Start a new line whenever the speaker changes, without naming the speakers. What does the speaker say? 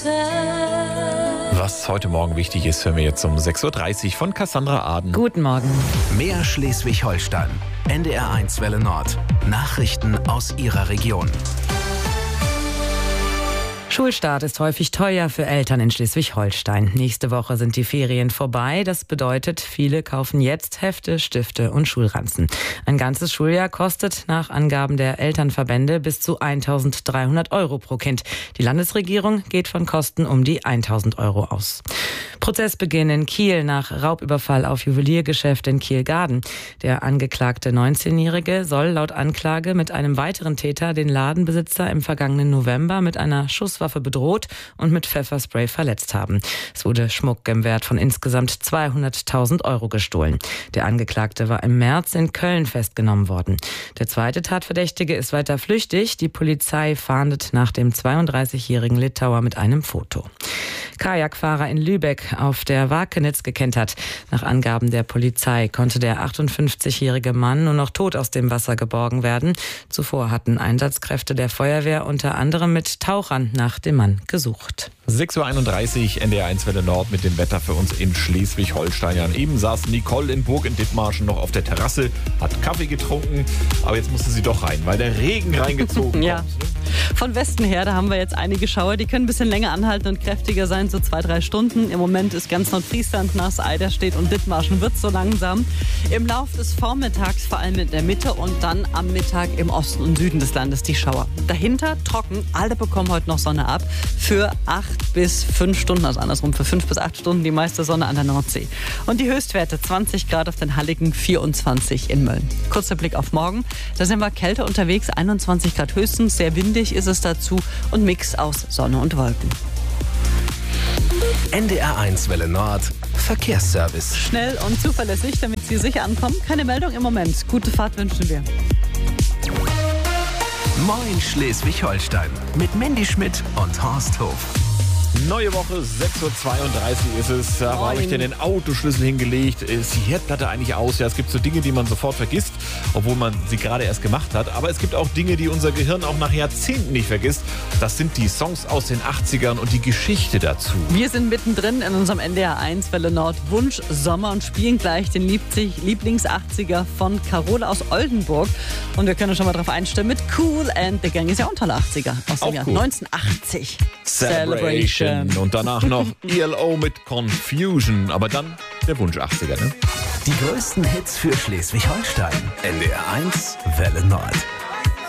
Was heute Morgen wichtig ist, hören wir jetzt um 6.30 Uhr von Cassandra Aden.
Guten Morgen.
Mehr Schleswig-Holstein. NDR1 Welle Nord. Nachrichten aus Ihrer Region.
Schulstart ist häufig teuer für Eltern in Schleswig-Holstein. Nächste Woche sind die Ferien vorbei. Das bedeutet, viele kaufen jetzt Hefte, Stifte und Schulranzen. Ein ganzes Schuljahr kostet nach Angaben der Elternverbände bis zu 1.300 € pro Kind. Die Landesregierung geht von Kosten um die 1.000 € aus. Prozessbeginn in Kiel nach Raubüberfall auf Juweliergeschäft in Kiel-Gaden. Der angeklagte 19-Jährige soll laut Anklage mit einem weiteren Täter den Ladenbesitzer im vergangenen November mit einer Schusswaffe bedroht und mit Pfefferspray verletzt haben. Es wurde Schmuck im Wert von insgesamt 200.000 € gestohlen. Der Angeklagte war im März in Köln festgenommen worden. Der zweite Tatverdächtige ist weiter flüchtig. Die Polizei fahndet nach dem 32-jährigen Litauer mit einem Foto. Kajakfahrer in Lübeck auf der Wakenitz gekentert. Nach Angaben der Polizei konnte der 58-jährige Mann nur noch tot aus dem Wasser geborgen werden. Zuvor hatten Einsatzkräfte der Feuerwehr unter anderem mit Tauchern nach dem Mann gesucht.
6.31 Uhr, NDR1 Welle Nord mit dem Wetter für uns in Schleswig-Holstein. Ja, eben saß Nicole in Burg in Dithmarschen noch auf der Terrasse, hat Kaffee getrunken, aber jetzt musste sie doch rein, weil der Regen reingezogen
Ja.
kommt.
Von Westen her, da haben wir jetzt einige Schauer, die können ein bisschen länger anhalten und kräftiger sein, so 2-3 Stunden. Im Moment ist ganz Nordfriesland nass, Eiderstedt und Dithmarschen wird so langsam. Im Lauf des Vormittags vor allem in der Mitte und dann am Mittag im Osten und Süden des Landes die Schauer. Dahinter trocken, alle bekommen heute noch Sonne ab für 8 bis 5 Stunden, also andersrum für 5 bis 8 Stunden die meiste Sonne an der Nordsee. Und die Höchstwerte 20 Grad auf den Halligen, 24 in Mölln. Kurzer Blick auf morgen, da sind wir kälter unterwegs, 21 Grad höchstens, sehr windig ist es dazu und Mix aus Sonne und Wolken.
NDR1 Welle Nord. Verkehrsservice.
Schnell und zuverlässig, damit Sie sicher ankommen. Keine Meldung im Moment. Gute Fahrt wünschen wir.
Moin Schleswig-Holstein. Mit Mandy Schmidt und Horst Hof.
Neue Woche, 6.32 Uhr ist es. Da habe ich dir den Autoschlüssel hingelegt. Ist die Herdplatte eigentlich aus? Ja, es gibt so Dinge, die man sofort vergisst, obwohl man sie gerade erst gemacht hat. Aber es gibt auch Dinge, die unser Gehirn auch nach Jahrzehnten nicht vergisst. Das sind die Songs aus den 80ern und die Geschichte dazu.
Wir sind mittendrin in unserem NDR1 Welle Nord Wunsch Sommer und spielen gleich den Lieblings-80er von Carola aus Oldenburg. Und wir können schon mal drauf einstimmen mit Cool and the Gang. Ist ja auch ein toller 80er aus dem
Auch
Jahr
cool.
1980.
Celebration. Und danach noch ELO mit Confusion. Aber dann der Wunsch 80er, ne?
Die größten Hits für Schleswig-Holstein. NDR1 Welle Nord.